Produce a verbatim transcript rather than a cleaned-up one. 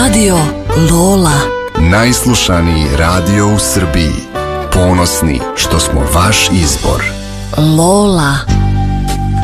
Radio Lola. Najslušaniji radio u Srbiji. Ponosni što smo vaš izbor. Lola.